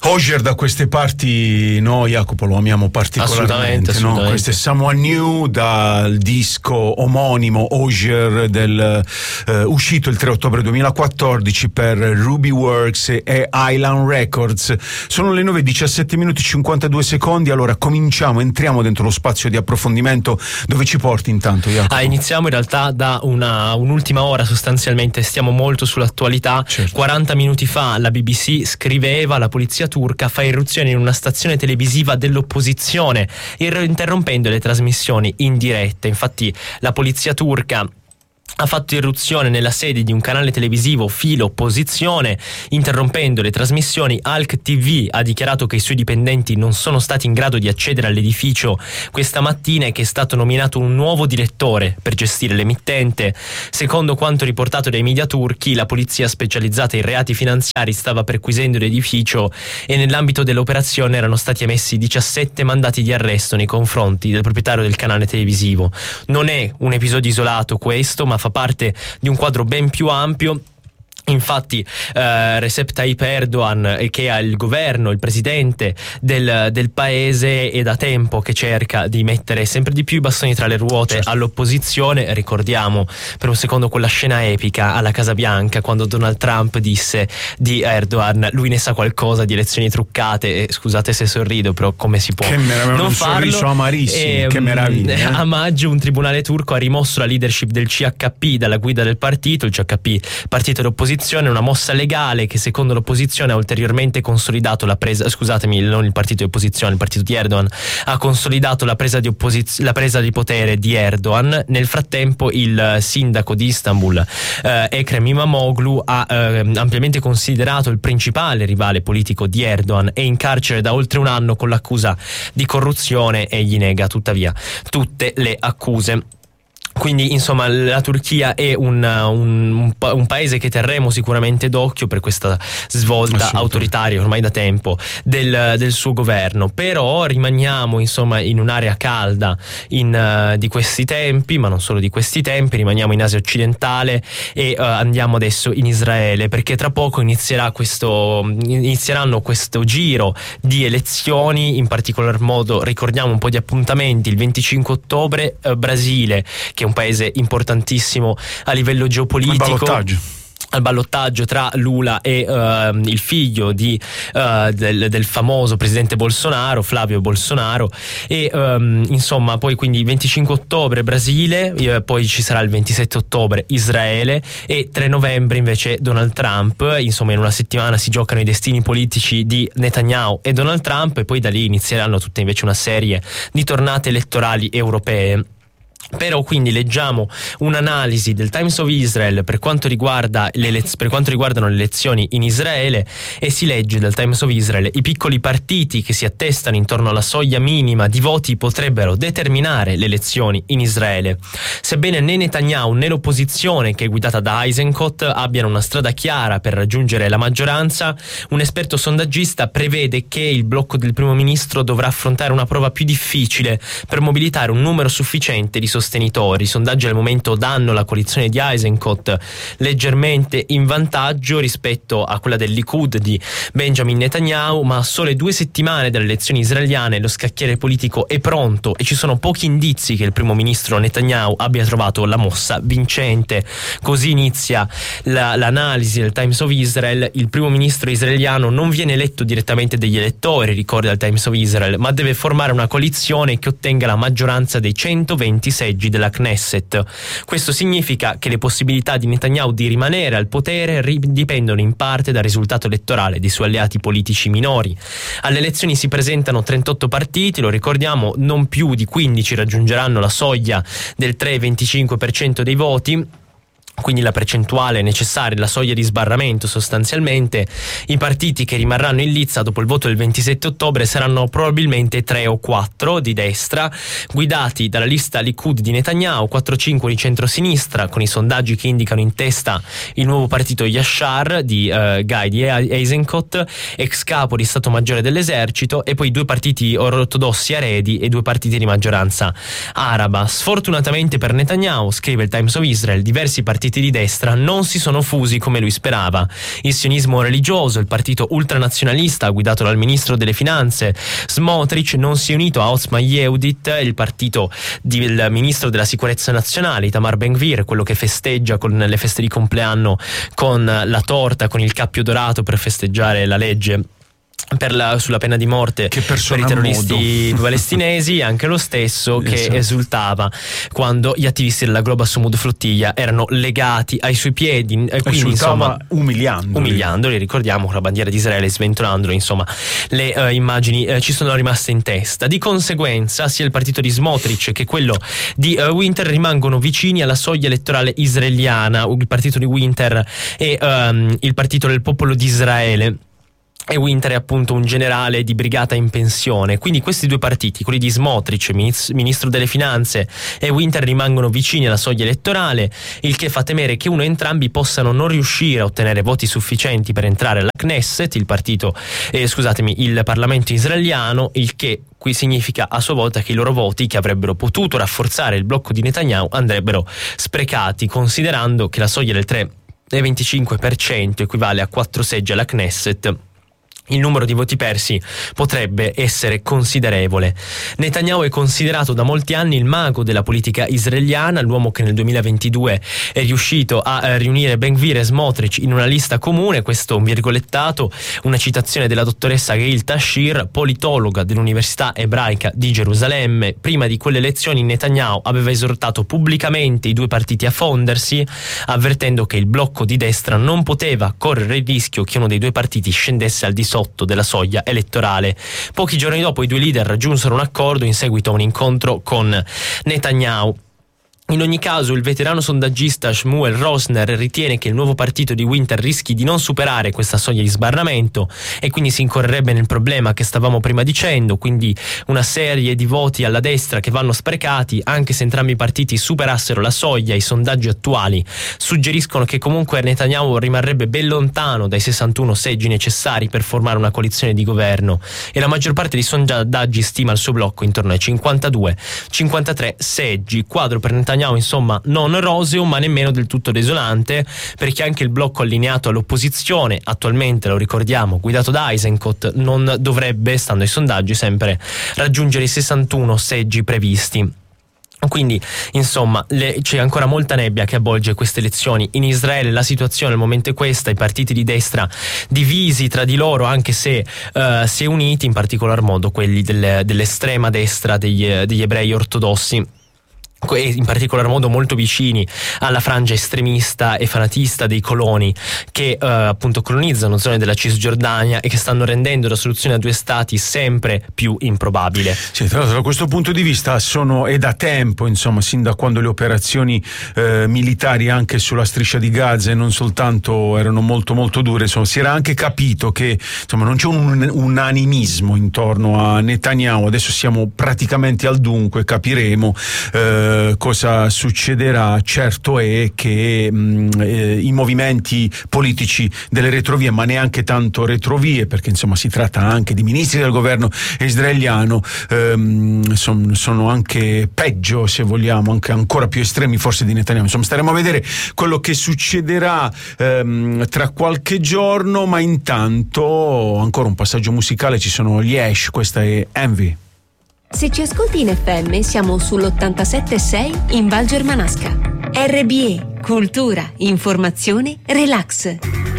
Hozier da queste parti, noi Jacopo lo amiamo particolarmente, assolutamente. No? Questo è Someone New dal disco omonimo Hozier uscito il 3 ottobre 2014 per Ruby Works e Island Records. Sono le 9:17 minuti 52 secondi. Allora entriamo dentro lo spazio di approfondimento. Dove ci porti intanto, Jacopo? Iniziamo in realtà da un'ultima ora, sostanzialmente stiamo molto sull'attualità. Certo. 40 minuti fa la BBC scriveva: la polizia turca fa irruzione in una stazione televisiva dell'opposizione, interrompendo le trasmissioni in diretta. Infatti la polizia turca ha fatto irruzione nella sede di un canale televisivo filo opposizione, interrompendo le trasmissioni. Halk TV ha dichiarato che i suoi dipendenti non sono stati in grado di accedere all'edificio questa mattina e che è stato nominato un nuovo direttore per gestire l'emittente. Secondo quanto riportato dai media turchi, la polizia specializzata in reati finanziari stava perquisendo l'edificio e nell'ambito dell'operazione erano stati emessi 17 mandati di arresto nei confronti del proprietario del canale televisivo. Non è un episodio isolato questo, ma fa parte di un quadro ben più ampio. Infatti Recep Tayyip Erdogan, che è il governo, il presidente del paese, è da tempo che cerca di mettere sempre di più i bastoni tra le ruote, certo, all'opposizione. Ricordiamo per un secondo quella scena epica alla Casa Bianca quando Donald Trump disse di Erdogan: lui ne sa qualcosa di elezioni truccate. Scusate se sorrido, però come si può non farlo? Un sorriso amarissimo, che meraviglia. A maggio un tribunale turco ha rimosso la leadership del CHP dalla guida del partito. Il CHP, partito dell'opposizione, una mossa legale che secondo l'opposizione ha ulteriormente consolidato la presa, non il partito di opposizione, il partito di Erdogan ha consolidato la presa di potere di Erdogan. Nel frattempo il sindaco di Istanbul, Ekrem İmamoğlu, ha ampiamente considerato il principale rivale politico di Erdogan. È in carcere da oltre un anno con l'accusa di corruzione e gli nega tuttavia tutte le accuse. Quindi insomma la Turchia è un paese che terremo sicuramente d'occhio per questa svolta autoritaria ormai da tempo del suo governo. Però rimaniamo insomma in un'area calda di questi tempi, ma non solo di questi tempi. Rimaniamo in Asia occidentale e andiamo adesso in Israele, perché tra poco inizieranno questo giro di elezioni. In particolar modo ricordiamo un po' di appuntamenti. Il 25 ottobre Brasile, che è un paese importantissimo a livello geopolitico, al ballottaggio tra Lula e il figlio del famoso presidente Bolsonaro, Flavio Bolsonaro. E insomma poi quindi 25 ottobre Brasile, poi ci sarà il 27 ottobre Israele e 3 novembre invece Donald Trump. Insomma in una settimana si giocano i destini politici di Netanyahu e Donald Trump, e poi da lì inizieranno tutte invece una serie di tornate elettorali europee. Però quindi leggiamo un'analisi del Times of Israel per quanto riguardano le elezioni in Israele, e si legge dal Times of Israel: i piccoli partiti che si attestano intorno alla soglia minima di voti potrebbero determinare le elezioni in Israele. Sebbene né Netanyahu né l'opposizione, che è guidata da Eisenkot, abbiano una strada chiara per raggiungere la maggioranza, un esperto sondaggista prevede che il blocco del primo ministro dovrà affrontare una prova più difficile per mobilitare un numero sufficiente di sostenitori. I sondaggi al momento danno la coalizione di Eisenkot leggermente in vantaggio rispetto a quella del Likud di Benjamin Netanyahu, ma a sole 2 settimane dalle elezioni israeliane lo scacchiere politico è pronto e ci sono pochi indizi che il primo ministro Netanyahu abbia trovato la mossa vincente. Così inizia l'analisi del Times of Israel. Il primo ministro israeliano non viene eletto direttamente dagli elettori, ricorda il Times of Israel, ma deve formare una coalizione che ottenga la maggioranza dei 120 seggi della Knesset. Questo significa che le possibilità di Netanyahu di rimanere al potere dipendono in parte dal risultato elettorale dei suoi alleati politici minori. Alle elezioni si presentano 38 partiti, lo ricordiamo, non più di 15 raggiungeranno la soglia del 3,25% dei voti. Quindi la percentuale necessaria, la soglia di sbarramento sostanzialmente. I partiti che rimarranno in lizza dopo il voto del 27 ottobre saranno probabilmente 3 o 4 di destra, guidati dalla lista Likud di Netanyahu, 4-5 di centrosinistra, con i sondaggi che indicano in testa il nuovo partito Yashar di Gadi Eisenkot, ex capo di Stato Maggiore dell'Esercito, e poi 2 partiti ortodossi aredi e 2 partiti di maggioranza araba. Sfortunatamente per Netanyahu, scrive il Times of Israel, diversi partiti partiti di destra non si sono fusi come lui sperava. Il sionismo religioso, il partito ultranazionalista guidato dal ministro delle finanze Smotrich, non si è unito a Otzma Yehudit, il partito del ministro della sicurezza nazionale Itamar Ben-Gvir, quello che festeggia con le feste di compleanno con la torta, con il cappio dorato per festeggiare la legge sulla pena di morte per i terroristi palestinesi, anche lo stesso che esultava quando gli attivisti della Global Sumud Flottiglia erano legati ai suoi piedi, quindi insomma umiliandoli, ricordiamo, con la bandiera di Israele sventolandolo, insomma le immagini ci sono rimaste in testa. Di conseguenza sia il partito di Smotrich che quello di Winter rimangono vicini alla soglia elettorale israeliana. Il partito di Winter è il partito del popolo di Israele e Winter è appunto un generale di brigata in pensione. Quindi questi due partiti, quelli di Smotrich, ministro delle finanze, e Winter, rimangono vicini alla soglia elettorale, il che fa temere che uno o entrambi possano non riuscire a ottenere voti sufficienti per entrare alla Knesset, il Parlamento israeliano, il che qui significa a sua volta che i loro voti, che avrebbero potuto rafforzare il blocco di Netanyahu, andrebbero sprecati, considerando che la soglia del 3,25% equivale a 4 seggi alla Knesset. Il numero di voti persi potrebbe essere considerevole. Netanyahu è considerato da molti anni il mago della politica israeliana, l'uomo che nel 2022 è riuscito a riunire Ben-Gvir e Smotrich in una lista comune. Questo è un virgolettato, una citazione della dottoressa Gail Tashir, politologa dell'Università Ebraica di Gerusalemme. Prima di quelle elezioni Netanyahu aveva esortato pubblicamente i due partiti a fondersi, avvertendo che il blocco di destra non poteva correre il rischio che uno dei due partiti scendesse al di sotto della soglia elettorale. Pochi giorni dopo i due leader raggiunsero un accordo in seguito a un incontro con Netanyahu. In ogni caso, il veterano sondaggista Shmuel Rosner ritiene che il nuovo partito di Winter rischi di non superare questa soglia di sbarramento e quindi si incorrerebbe nel problema che stavamo prima dicendo, quindi una serie di voti alla destra che vanno sprecati. Anche se entrambi i partiti superassero la soglia, i sondaggi attuali suggeriscono che comunque Netanyahu rimarrebbe ben lontano dai 61 seggi necessari per formare una coalizione di governo, e la maggior parte dei sondaggi stima il suo blocco intorno ai 52-53 seggi. Quadro per Netanyahu insomma non roseo, ma nemmeno del tutto desolante, perché anche il blocco allineato all'opposizione, attualmente lo ricordiamo guidato da Eisenkot, non dovrebbe, stando ai sondaggi, sempre raggiungere i 61 seggi previsti. Quindi insomma c'è ancora molta nebbia che avvolge queste elezioni. In Israele la situazione al momento è questa: i partiti di destra divisi tra di loro, anche se uniti, in particolar modo quelli dell'estrema destra degli ebrei ortodossi, in particolar modo molto vicini alla frangia estremista e fanatista dei coloni che appunto colonizzano zone della Cisgiordania e che stanno rendendo la soluzione a due stati sempre più improbabile. Sì, tra l'altro da questo punto di vista è da tempo, insomma, sin da quando le operazioni militari anche sulla striscia di Gaza e non soltanto erano molto molto dure, insomma, si era anche capito che insomma non c'è un unanimismo intorno a Netanyahu. Adesso siamo praticamente al dunque, capiremo cosa succederà. Certo è che i movimenti politici delle retrovie, ma neanche tanto retrovie, perché insomma si tratta anche di ministri del governo israeliano, sono anche peggio, se vogliamo, anche ancora più estremi forse di Netanyahu. Insomma, staremo a vedere quello che succederà tra qualche giorno, ma intanto ancora un passaggio musicale. Ci sono gli Ash, questa è Envy. Se ci ascolti in FM siamo sull'87.6 in Val Germanasca. RBE, cultura, informazione, relax.